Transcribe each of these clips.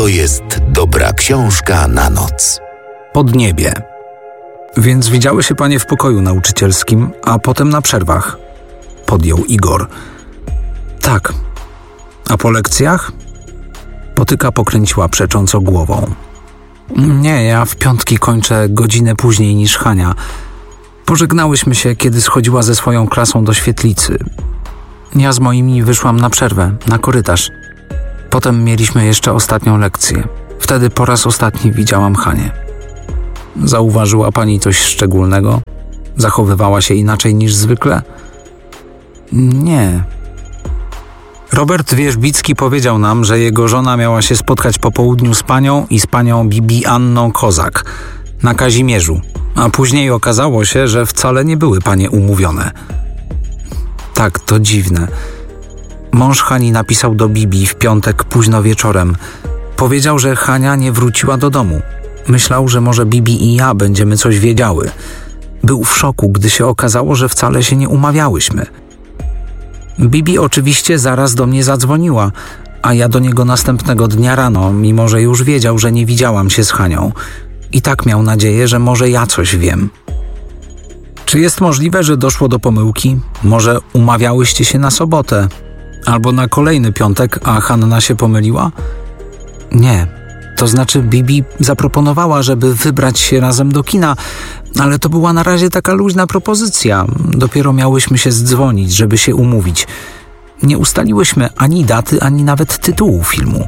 jest dobra książka na noc. Podniebie. Więc widziały się panie w pokoju nauczycielskim, a potem na przerwach? Podjął Igor. Tak. A po lekcjach? Potyka pokręciła przecząco głową. Nie, ja w piątki kończę godzinę później niż Hania. Pożegnałyśmy się, kiedy schodziła ze swoją klasą do świetlicy. Ja z moimi wyszłam na przerwę, na korytarz. Potem mieliśmy jeszcze ostatnią lekcję. Wtedy po raz ostatni widziałam Hanię. Zauważyła pani coś szczególnego? Zachowywała się inaczej niż zwykle? Nie. Robert Wierzbicki powiedział nam, że jego żona miała się spotkać po południu z panią i z panią Bibi Anną Kozak na Kazimierzu, a później okazało się, że wcale nie były panie umówione. Tak, to dziwne. Mąż Hani napisał do Bibi w piątek późno wieczorem. Powiedział, że Hania nie wróciła do domu. Myślał, że może Bibi i ja będziemy coś wiedziały. Był w szoku, gdy się okazało, że wcale się nie umawiałyśmy. Bibi oczywiście zaraz do mnie zadzwoniła, a ja do niego następnego dnia rano, mimo że już wiedział, że nie widziałam się z Hanią. I tak miał nadzieję, że może ja coś wiem. Czy jest możliwe, że doszło do pomyłki? Może umawiałyście się na sobotę? Albo na kolejny piątek, a Hanna się pomyliła? Nie. To znaczy Bibi zaproponowała, żeby wybrać się razem do kina, ale to była na razie taka luźna propozycja. Dopiero miałyśmy się zdzwonić, żeby się umówić. Nie ustaliłyśmy ani daty, ani nawet tytułu filmu.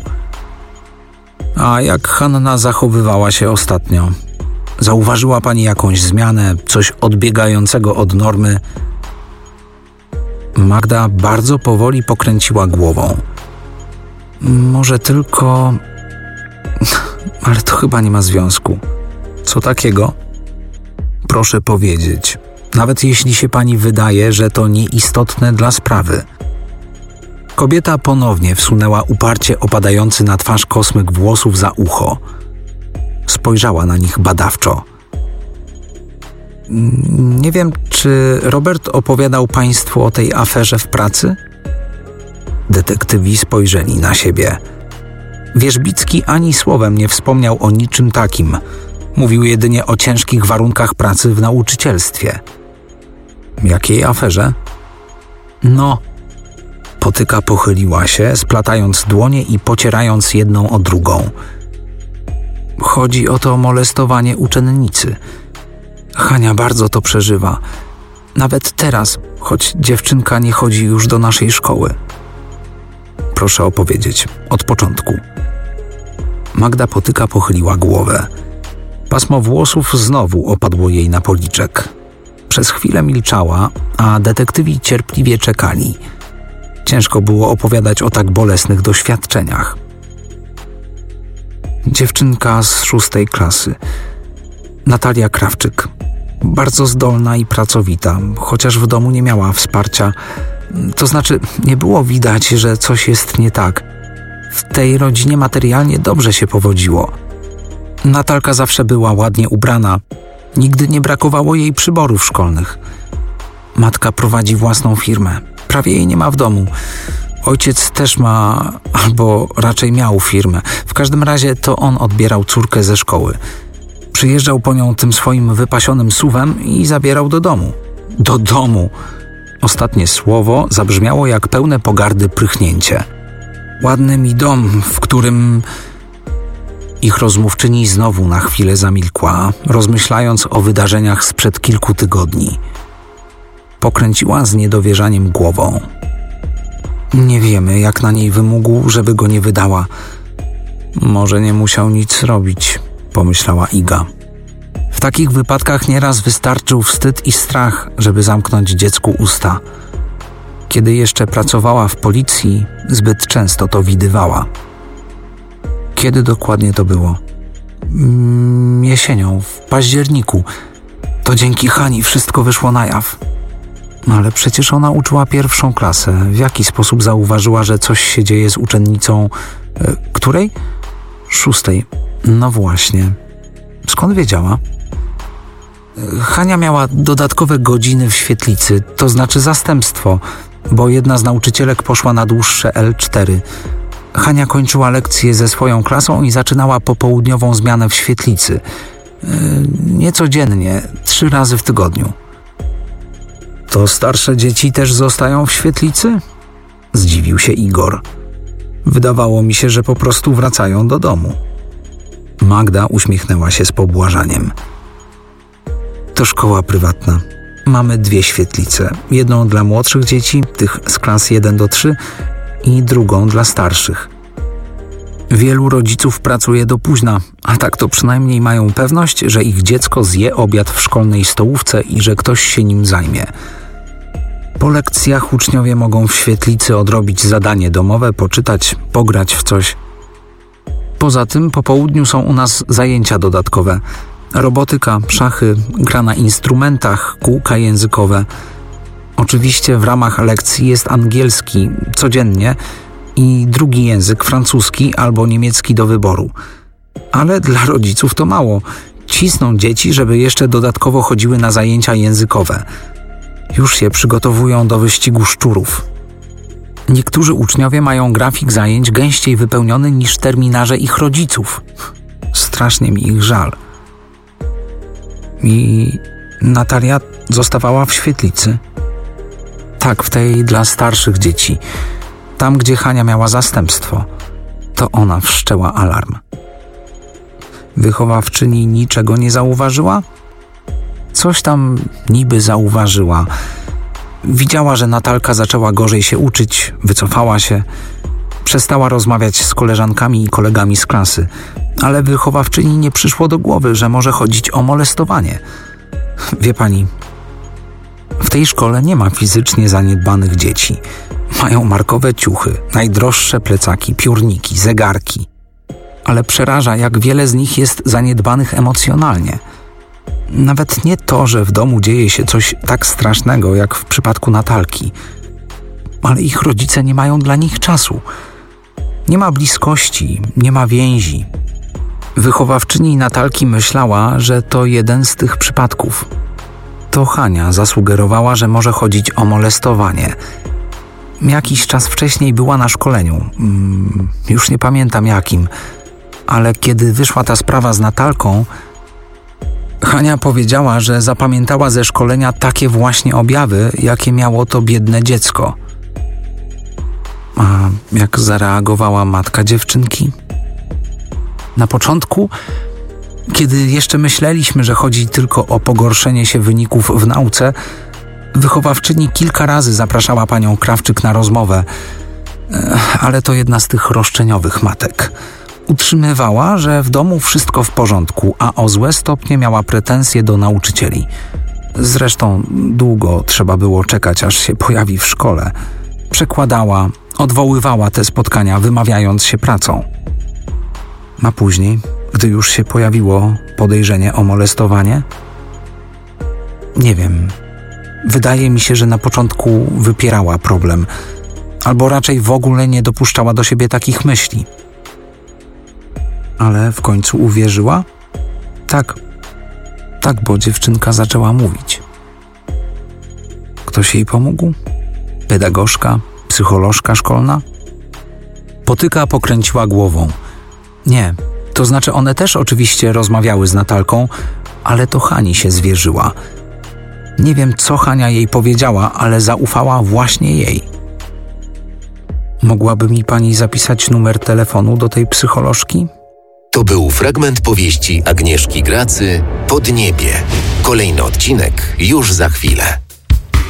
A jak Hanna zachowywała się ostatnio? Zauważyła pani jakąś zmianę, coś odbiegającego od normy? Magda bardzo powoli pokręciła głową. Może tylko... Ale to chyba nie ma związku. Co takiego? Proszę powiedzieć, nawet jeśli się pani wydaje, że to nieistotne dla sprawy. Kobieta ponownie wsunęła uparcie opadający na twarz kosmyk włosów za ucho. Spojrzała na nich badawczo. Nie wiem, czy Robert opowiadał państwu o tej aferze w pracy? Detektywi spojrzeli na siebie. Wierzbicki ani słowem nie wspomniał o niczym takim. Mówił jedynie o ciężkich warunkach pracy w nauczycielstwie. Jakiej aferze? No. Potyka pochyliła się, splatając dłonie i pocierając jedną o drugą. Chodzi o to molestowanie uczennicy. Hania bardzo to przeżywa. Nawet teraz, choć dziewczynka nie chodzi już do naszej szkoły. Proszę opowiedzieć, od początku. Magda Potyka pochyliła głowę. Pasmo włosów znowu opadło jej na policzek. Przez chwilę milczała, a detektywi cierpliwie czekali. Ciężko było opowiadać o tak bolesnych doświadczeniach. Dziewczynka z 6. klasy. Natalia Krawczyk. Bardzo zdolna i pracowita, chociaż w domu nie miała wsparcia. To znaczy, nie było widać, że coś jest nie tak. W tej rodzinie materialnie dobrze się powodziło. Natalka zawsze była ładnie ubrana. Nigdy nie brakowało jej przyborów szkolnych. Matka prowadzi własną firmę. Prawie jej nie ma w domu. Ojciec też ma, albo raczej miał firmę. W każdym razie to on odbierał córkę ze szkoły. Przyjeżdżał po nią tym swoim wypasionym SUV-em i zabierał do domu. Do domu! Ostatnie słowo zabrzmiało jak pełne pogardy prychnięcie. Ładny mi dom, w którym... Ich rozmówczyni znowu na chwilę zamilkła, rozmyślając o wydarzeniach sprzed kilku tygodni. Pokręciła z niedowierzaniem głową. Nie wiemy, jak na niej wymógł, żeby go nie wydała. Może nie musiał nic robić, pomyślała Iga. W takich wypadkach nieraz wystarczył wstyd i strach, żeby zamknąć dziecku usta. Kiedy jeszcze pracowała w policji, zbyt często to widywała. Kiedy dokładnie to było? Jesienią, w październiku. To dzięki Hani wszystko wyszło na jaw. Ale przecież ona uczyła 1. klasę. W jaki sposób zauważyła, że coś się dzieje z uczennicą... Której? 6. No właśnie. Skąd wiedziała? Hania miała dodatkowe godziny w świetlicy, to znaczy zastępstwo, bo jedna z nauczycielek poszła na dłuższe L4. Hania kończyła lekcje ze swoją klasą i zaczynała popołudniową zmianę w świetlicy. Nie codziennie, 3 razy w tygodniu. To starsze dzieci też zostają w świetlicy? Zdziwił się Igor. Wydawało mi się, że po prostu wracają do domu. Magda uśmiechnęła się z pobłażaniem. To szkoła prywatna. Mamy 2 świetlice. Jedną dla młodszych dzieci, tych z klas 1 do 3 i drugą dla starszych. Wielu rodziców pracuje do późna, a tak to przynajmniej mają pewność, że ich dziecko zje obiad w szkolnej stołówce i że ktoś się nim zajmie. Po lekcjach uczniowie mogą w świetlicy odrobić zadanie domowe, poczytać, pograć w coś. Poza tym po południu są u nas zajęcia dodatkowe. Robotyka, szachy, gra na instrumentach, kółka językowe. Oczywiście w ramach lekcji jest angielski codziennie i drugi język francuski albo niemiecki do wyboru. Ale dla rodziców to mało. Cisną dzieci, żeby jeszcze dodatkowo chodziły na zajęcia językowe. Już się przygotowują do wyścigu szczurów. Niektórzy uczniowie mają grafik zajęć gęściej wypełniony niż terminarze ich rodziców. Strasznie mi ich żal. I Natalia zostawała w świetlicy. Tak, w tej dla starszych dzieci. Tam, gdzie Hania miała zastępstwo. To ona wszczęła alarm. Wychowawczyni niczego nie zauważyła? Coś tam niby zauważyła. Widziała, że Natalka zaczęła gorzej się uczyć, wycofała się. Przestała rozmawiać z koleżankami i kolegami z klasy. Ale wychowawczyni nie przyszło do głowy, że może chodzić o molestowanie. Wie pani, w tej szkole nie ma fizycznie zaniedbanych dzieci. Mają markowe ciuchy, najdroższe plecaki, piórniki, zegarki. Ale przeraża, jak wiele z nich jest zaniedbanych emocjonalnie. Nawet nie to, że w domu dzieje się coś tak strasznego, jak w przypadku Natalki. Ale ich rodzice nie mają dla nich czasu. Nie ma bliskości, nie ma więzi. Wychowawczyni Natalki myślała, że to jeden z tych przypadków. To Hania zasugerowała, że może chodzić o molestowanie. Jakiś czas wcześniej była na szkoleniu. Już nie pamiętam jakim. Ale kiedy wyszła ta sprawa z Natalką, Hania powiedziała, że zapamiętała ze szkolenia takie właśnie objawy, jakie miało to biedne dziecko. A jak zareagowała matka dziewczynki? Na początku, kiedy jeszcze myśleliśmy, że chodzi tylko o pogorszenie się wyników w nauce, wychowawczyni kilka razy zapraszała panią Krawczyk na rozmowę, ale to jedna z tych roszczeniowych matek. Utrzymywała, że w domu wszystko w porządku, a o złe stopnie miała pretensje do nauczycieli. Zresztą długo trzeba było czekać, aż się pojawi w szkole. Przekładała, odwoływała te spotkania, wymawiając się pracą. A później, gdy już się pojawiło podejrzenie o molestowanie? Nie wiem. Wydaje mi się, że na początku wypierała problem, albo raczej w ogóle nie dopuszczała do siebie takich myśli. Ale w końcu uwierzyła? Tak, bo dziewczynka zaczęła mówić. Ktoś jej pomógł? Pedagogzka, psycholożka szkolna? Potyka pokręciła głową. Nie, to znaczy one też oczywiście rozmawiały z Natalką, ale to Hani się zwierzyła. Nie wiem, co Hania jej powiedziała, ale zaufała właśnie jej. Mogłaby mi pani zapisać numer telefonu do tej psycholożki? To był fragment powieści Agnieszki Gracy Podniebie. Kolejny odcinek już za chwilę.